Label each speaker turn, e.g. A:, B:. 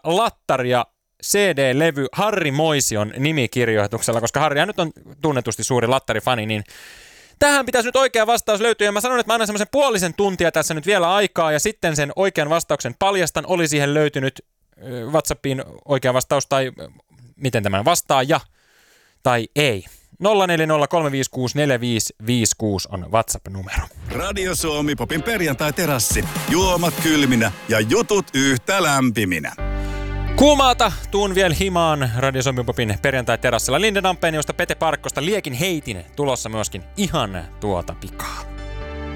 A: lattaria CD-levy Harri Moision nimikirjoituksella, koska Harrihan nyt on tunnetusti suuri lattarifani, niin tähän pitäisi nyt oikea vastaus löytyä. Ja mä sanon, että mä annan semmoisen puolisen tuntia tässä nyt vielä aikaa, ja sitten sen oikean vastauksen paljastan. Oli siihen löytynyt WhatsAppiin oikea vastaus, tai miten tämän vastaaja, tai ei. 0403564556 on WhatsApp-numero.
B: Radio Suomi Popin perjantai-terassi. Juomat kylminä ja jutut yhtä lämpiminä.
A: Kuumaata tuun vielä himaan Radio Suomi Popin perjantai-terassilla. Linden Ampeen, josta Pete Parkkosta liekin heitin tulossa myöskin ihan tuota pikaa.